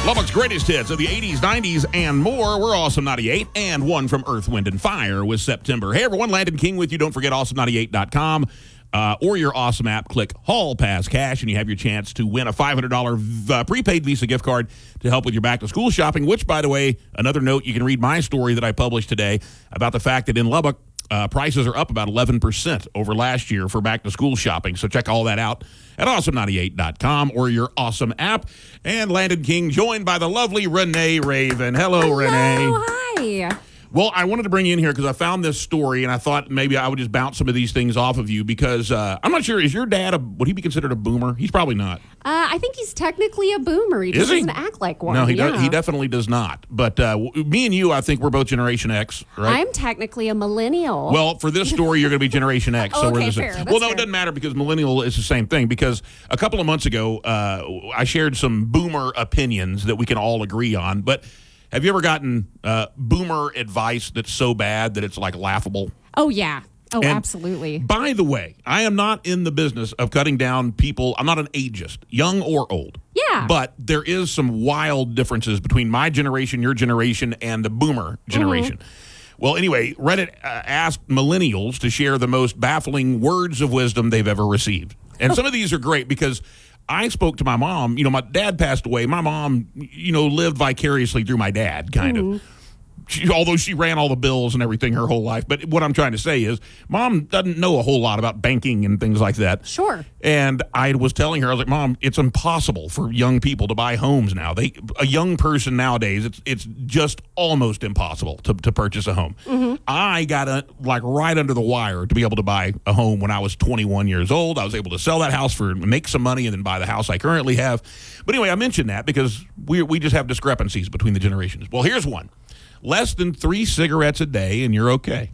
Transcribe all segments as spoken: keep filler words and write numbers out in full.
Lubbock's greatest hits of the eighties, nineties, and more. We're Awesome ninety-eight, and one from Earth, Wind, and Fire with September. Hey, everyone, Landon King with you. Don't forget awesome ninety-eight dot com uh, or your Awesome app. Click Hall Pass Cash, and you have your chance to win a five hundred dollars uh, prepaid Visa gift card to help with your back-to-school shopping, which, by the way, another note, you can read my story that I published today about the fact that in Lubbock, Uh, prices are up about eleven percent over last year for back-to-school shopping. So check all that out at awesome ninety-eight dot com or your Awesome app. And Landon King joined by the lovely Renee Raven. Hello, Hello, Renee. hi. Well, I wanted to bring you in here because I found this story, and I thought maybe I would just bounce some of these things off of you because uh, I'm not sure, is your dad, a, would he be considered a boomer? He's probably not. Uh, I think he's technically a boomer. He Is just he? doesn't act like one. No, he, yeah. does, he definitely does not. But uh, w- me and you, I think we're both Generation X, right? I'm technically a millennial. Well, for this story, you're going to be Generation X. So Okay, we're the fair. same. That's Well, no, fair. it doesn't matter because millennial is the same thing. Because a couple of months ago, uh, I shared some boomer opinions that we can all agree on. But have you ever gotten uh, boomer advice that's so bad that it's like laughable? oh, yeah. Oh, And absolutely. By the way, I am not in the business of cutting down people. I'm not an ageist, young or old. Yeah. But there is some wild differences between my generation, your generation, and the boomer generation. Mm-hmm. Well, anyway, Reddit uh, asked millennials to share the most baffling words of wisdom they've ever received. And some of these are great because I spoke to my mom. You know, my dad passed away. My mom, you know, lived vicariously through my dad, kind Mm-hmm. of. She, although she ran all the bills and everything her whole life. But what I'm trying to say is Mom doesn't know a whole lot about banking and things like that. Sure. And I was telling her, I was like, Mom, it's impossible for young people to buy homes now. They A young person nowadays, it's it's just almost impossible to, to purchase a home. Mm-hmm. I got a, like right under the wire to be able to buy a home when I was twenty-one years old. I was able to sell that house for make some money and then buy the house I currently have. But anyway, I mentioned that because we we just have discrepancies between the generations. Well, here's one. Less than three cigarettes a day, and you're okay.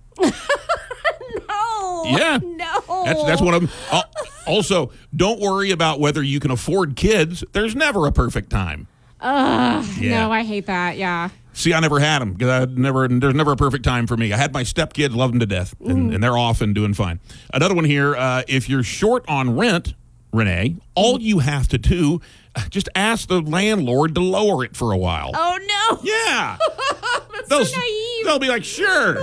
No. Yeah. No. That's that's one of them. Uh, also, don't worry about whether you can afford kids. There's never a perfect time. Ugh, Yeah. No, I hate that. Yeah. See, I never had them because I never. There's never a perfect time for me. I had my stepkids, love them to death, and, Mm. and they're off and doing fine. Another one here. Uh, if you're short on rent, Renee, all you have to do, just ask the landlord to lower it for a while. Oh, no. Yeah. That's they'll, so naive. They'll be like, sure.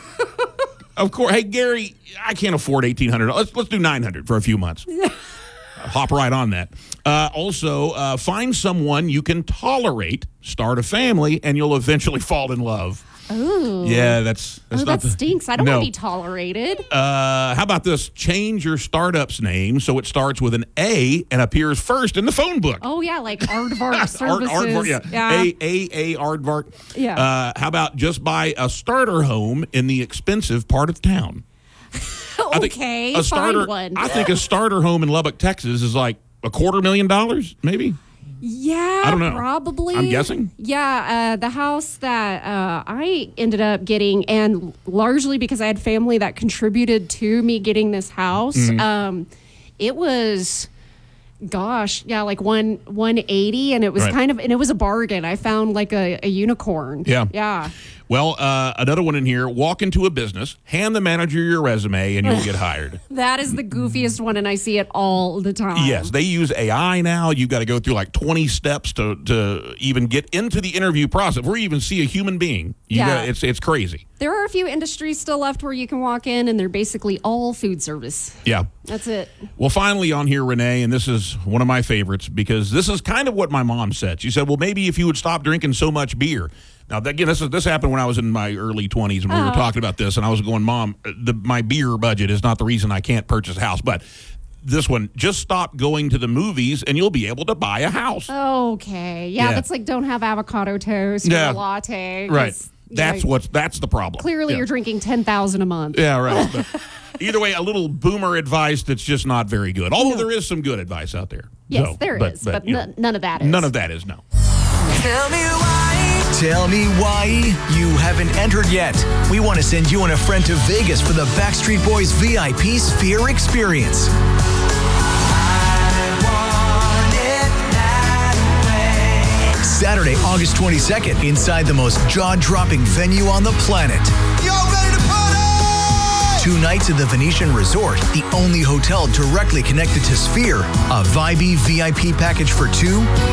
Of course. Hey, Gary, I can't afford eighteen hundred dollars. Let's, let's do nine hundred dollars for a few months. Hop right on that. Uh, also, uh, find someone you can tolerate, start a family, and you'll eventually fall in love. Ooh. Yeah, that's, that's Oh, not that the, stinks. I don't no. want to be tolerated. Uh, how about this? Change your startup's name so it starts with an A and appears first in the phone book. Oh, yeah, like Aardvark Art- services. Aardvark, yeah. yeah. A A A Aardvark. Yeah. Uh, how about just buy a starter home in the expensive part of town? I think okay, a starter. find one. I think a starter home in Lubbock, Texas, is like a quarter million dollars, maybe. Yeah, I don't know. probably. I'm guessing. Yeah, uh, the house that uh, I ended up getting, and largely because I had family that contributed to me getting this house, Mm-hmm. um, it was, gosh, yeah, like one one eighty, and it was Right. kind of, and it was a bargain. I found like a, a unicorn. Yeah. yeah. Well, uh, another one in here. Walk into a business, hand the manager your resume, and you'll get hired. That is the goofiest one, and I see it all the time. Yes, they use A I now. You've got to go through like twenty steps to, to even get into the interview process. Before you even see a human being, you Yeah. gotta, it's it's crazy. There are a few industries still left where you can walk in, and they're basically all food service. Yeah. That's it. Well, finally on here, Renee, and this is one of my favorites because this is kind of what my mom said. She said, well, maybe if you would stop drinking so much beer. Now, again, this, is, this happened when I was in my early twenties and we were Oh. talking about this, and I was going, Mom, the, my beer budget is not the reason I can't purchase a house. But this one, just stop going to the movies and you'll be able to buy a house. Okay. Yeah, Yeah. that's like don't have avocado toast Yeah. or a latte. 'cause, Right. you That's know, what's that's the problem. Clearly, Yeah. you're drinking ten thousand a month. Yeah, right. But either way, a little boomer advice that's just not very good. Although No. there is some good advice out there. Yes, So, there is, but, you know, n- none of that is. none of that is no. Tell me why. Tell me why you haven't entered yet. We want to send you and a friend to Vegas for the Backstreet Boys V I P Sphere Experience. Saturday, August twenty-second, inside the most jaw-dropping venue on the planet. Y'all ready to party? Two nights at the Venetian Resort, the only hotel directly connected to Sphere. A vibey V I P package for two,